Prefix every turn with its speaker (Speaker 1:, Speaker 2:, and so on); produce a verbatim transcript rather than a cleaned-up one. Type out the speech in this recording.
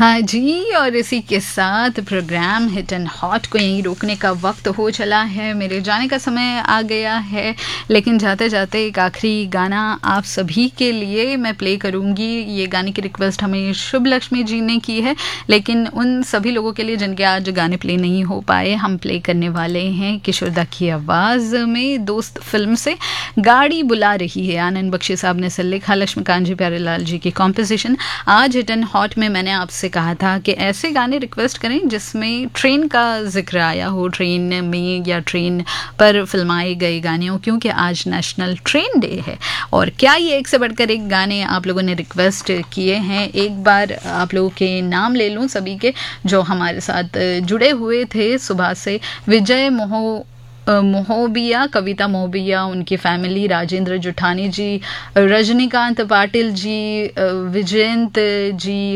Speaker 1: हाँ जी, और इसी के साथ प्रोग्राम हिट एंड हॉट को यहीं रोकने का वक्त हो चला है। मेरे जाने का समय आ गया है, लेकिन जाते जाते एक आखिरी गाना आप सभी के लिए मैं प्ले करूँगी। ये गाने की रिक्वेस्ट हमें शुभ लक्ष्मी जी ने की है, लेकिन उन सभी लोगों के लिए जिनके आज गाने प्ले नहीं हो पाए, हम प्ले करने वाले हैं किशोरदा की आवाज़ में दोस्त फिल्म से गाड़ी बुला रही है। आनंद बख्शी साहब ने से लिखा, लक्ष्मीकांत जी प्यारेलाल जी की कॉम्पोजिशन। आज हिट एंड हॉट में मैंने आपसे कहा था कि ऐसे गाने रिक्वेस्ट करें जिसमें ट्रेन का जिक्र आया हो, ट्रेन में या ट्रेन पर फिल्माए गए गाने हो, क्योंकि आज नेशनल ट्रेन डे है। और क्या ये एक से बढ़कर एक गाने आप लोगों ने रिक्वेस्ट किए हैं। एक बार आप लोगों के नाम ले लूँ सभी के जो हमारे साथ जुड़े हुए थे सुबह से। विजय मोहो मोहबिया, कविता मोहबिया, उनकी फैमिली, राजेंद्र जुठानी जी, रजनीकांत पाटिल जी, विजयंत जी,